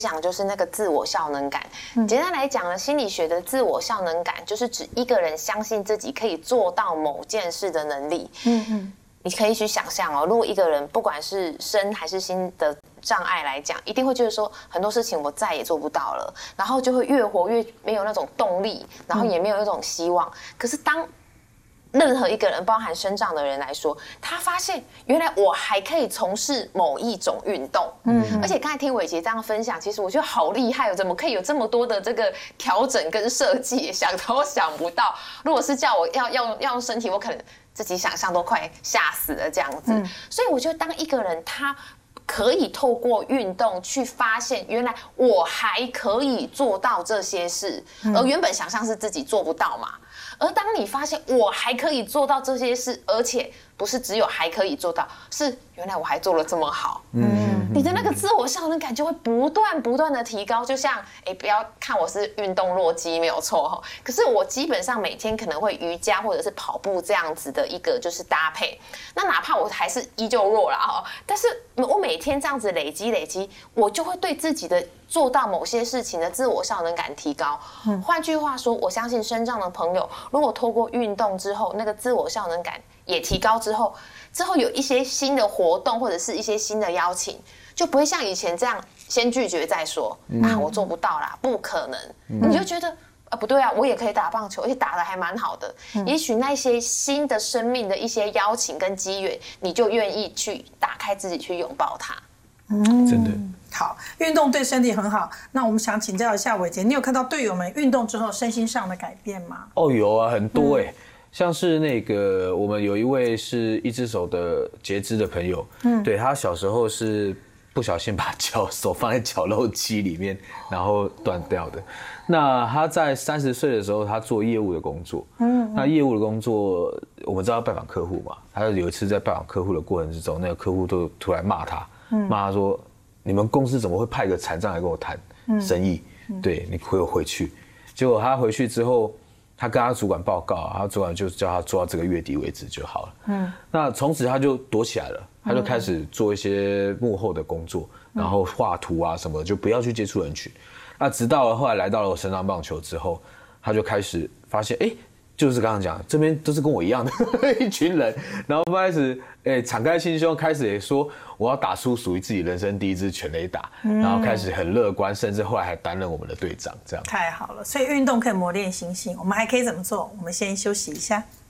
讲就是那个自我效能感。简单来讲呢，心理学的自我效能感就是指一个人相信自己可以做到某件事的能力。你可以去想象哦，如果一个人不管是身还是心的障碍来讲，一定会觉得说很多事情我再也做不到了，然后就会越活越没有那种动力，然后也没有那种希望。可是当任何一个人，包含身障的人来说，他发现原来我还可以从事某一种运动，而且刚才听伟杰这样分享，其实我觉得好厉害哦，怎么可以有这么多的这个调整跟设计，想都想不到。如果是叫我要用身体，我可能自己想象都快吓死了这样子。所以我觉得当一个人他可以透过运动去发现，原来我还可以做到这些事，而原本想象是自己做不到嘛。而当你发现我还可以做到这些事，而且不是只有还可以做到，是原来我还做了这么好，你的那个自我效能感就会不断的提高。就像不要看我是运动弱鸡没有错，可是我基本上每天可能会瑜伽或者是跑步这样子的一个就是搭配。那哪怕我还是依旧弱啦，但是我每天这样子累积，我就会对自己的做到某些事情的自我效能感提高。换句话说，我相信身障的朋友，如果透过运动之后，那个自我效能感也提高之后有一些新的活动或者是一些新的邀请，就不会像以前这样先拒绝再说我做不到啦，不可能。你就觉得不对啊，我也可以打棒球，而且打得还蛮好的。也许那些新的生命的一些邀请跟机缘，你就愿意去打开自己去拥抱它。 真的好，运动对身体很好。那我们想请教一下伟杰，你有看到队友们运动之后身心上的改变吗？ 有啊，很多像是那个我们有一位是一只手的截肢的朋友，对，他小时候是不小心把手放在绞肉机里面，然后断掉的。那他在30岁的时候，他做业务的工作，那业务的工作我们知道要拜访客户嘛，他有一次在拜访客户的过程之中，那个客户都突然骂他说：“你们公司怎么会派一个残障来跟我谈生意？对，你可以回去。”结果他回去之后，他跟他主管报告，他主管就叫他做到这个月底为止就好了。那从此他就躲起来了，他就开始做一些幕后的工作，然后画图啊什么，就不要去接触人群。那直到后来来到了身障棒球之后，他就开始发现，就是刚刚讲，这边都是跟我一样的一群人，然后开始敞开心胸，开始也说我要打出属于自己人生第一支全垒打，然后开始很乐观，甚至后来还担任我们的队长，这样太好了。所以运动可以磨练心性，我们还可以怎么做？我们先休息一下。